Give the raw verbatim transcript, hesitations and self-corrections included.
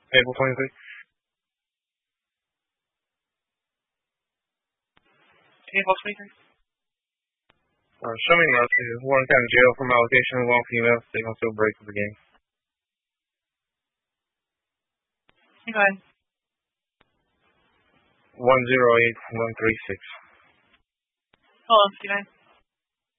April twenty-sixth. April twenty-sixth. Uh, show me mercy. Warren County Jail from allegation of one female. They gonna still break for the game. Go ahead. One zero eight one three six. Hold on, Steve.